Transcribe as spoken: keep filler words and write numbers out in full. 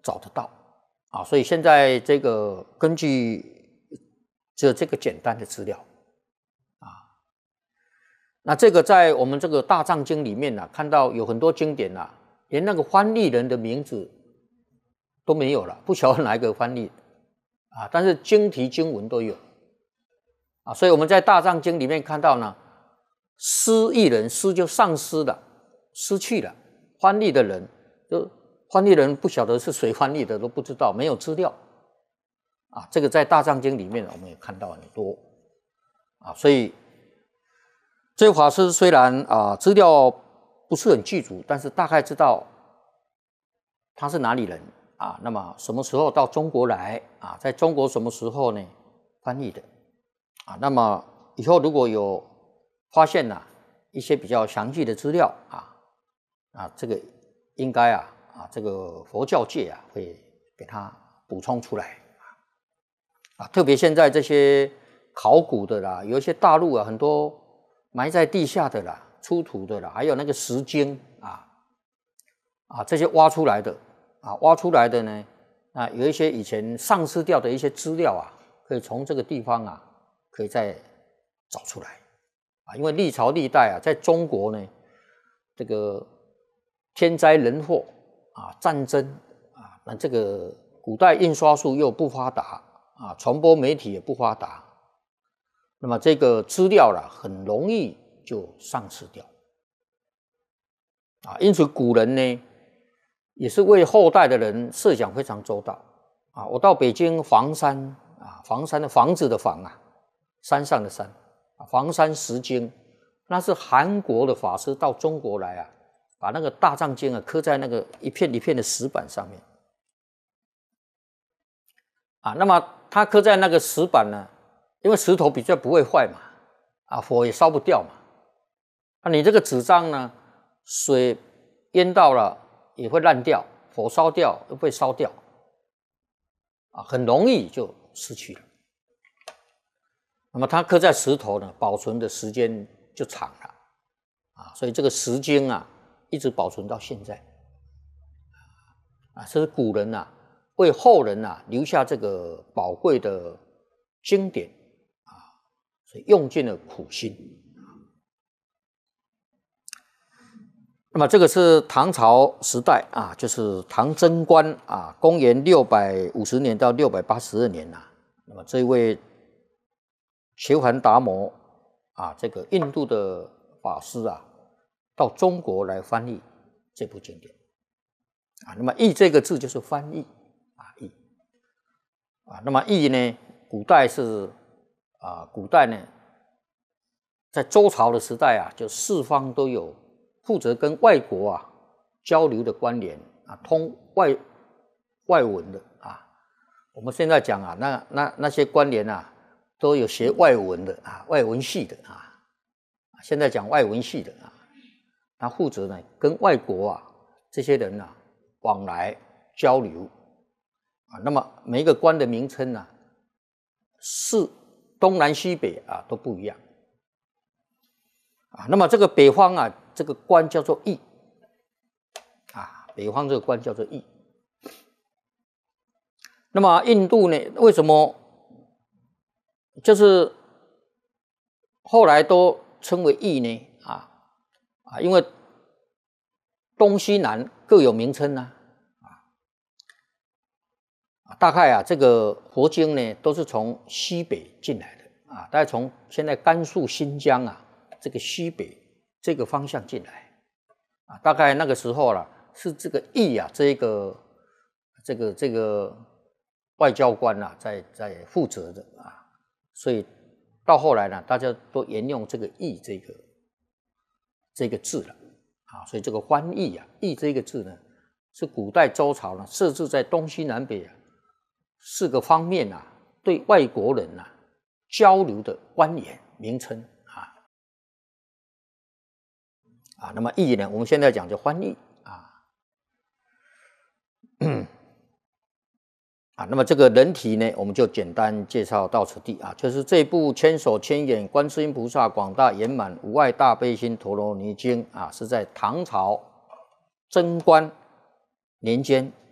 找得到啊。所以现在这个根据只有这个简单的资料啊，那这个在我们这个大藏经里面呢、啊，看到有很多经典啊，连那个翻译人的名字都没有了，不晓得哪一个翻译啊，但是经题经文都有啊。所以我们在大藏经里面看到呢，失译人，失就丧失了，失去了。翻译的人，就翻译人不晓得是谁翻译的，都不知道，没有资料啊。这个在大藏经里面我们也看到很多啊。所以这位法师虽然啊资料不是很具足，但是大概知道他是哪里人啊。那么什么时候到中国来啊？在中国什么时候呢翻译的啊？那么以后如果有发现呐、啊、一些比较详细的资料啊啊，这个应该啊啊这个佛教界啊会给他补充出来啊。特别现在这些考古的啦，有一些大陆啊很多埋在地下的啦、出土的啦，还有那个石经啊啊这些挖出来的啊挖出来的呢啊有一些以前丧失掉的一些资料啊，可以从这个地方啊可以再找出来。啊，因为历朝历代啊，在中国呢，这个天灾人祸啊、战争啊，那这个古代印刷术又不发达啊，传播媒体也不发达，那么这个资料啦，很容易就丧失掉啊。因此，古人呢，也是为后代的人设想非常周到啊。我到北京房山啊，房山的房子的房啊，山上的山。房山石经，那是韩国的法师到中国来啊，把那个大藏经啊刻在那个一片一片的石板上面啊。那么他刻在那个石板呢，因为石头比较不会坏嘛，啊，火也烧不掉嘛。那、啊、你这个纸张呢，水淹到了也会烂掉，火烧掉又会烧掉，啊，很容易就失去了。那么它刻在石头呢，保存的时间就长了啊，所以这个石经啊，一直保存到现在啊，这是古人啊为后人啊留下这个宝贵的经典啊，所以用尽了苦心。那么这个是唐朝时代啊，就是唐贞观啊，公元六百五十年到六百八十二年呐、啊。那么这一位乔桓达摩啊，这个印度的法师啊，到中国来翻译这部经典啊。那么译这个字就是翻译啊，译啊。那么译呢，古代是啊，古代呢，在周朝的时代啊，就四方都有负责跟外国啊交流的官员啊，通外外文的啊。我们现在讲啊，那那那些官员啊。都有学外文的啊，外文系的啊，现在讲外文系的啊，他负责呢跟外国啊这些人啊往来交流啊。那么每一个官的名称呢，是东南西北啊都不一样啊。那么这个北方啊，这个官叫做驿啊，北方这个官叫做驿。那么印度呢，为什么？就是后来都称为驿呢啊啊，因为东西南各有名称啊啊，大概啊这个佛经呢都是从西北进来的啊，大概从现在甘肃、新疆啊这个西北这个方向进来啊，大概那个时候啦，是这个驿啊这个这个这个外交官啊在在负责的啊。所以到后来呢，大家都沿用这个“译”这个这个字了啊。所以这个翻译啊，“译”这个字呢，是古代周朝呢设置在东西南北啊四个方面啊，对外国人啊交流的官员名称啊啊。那么“译”呢，我们现在讲叫翻译啊。啊，那么这个人体呢，我们就简单介绍到此地啊。就是这部千手千眼观世音菩萨广大圆满无碍大悲心陀罗尼经啊，是在唐朝贞观年间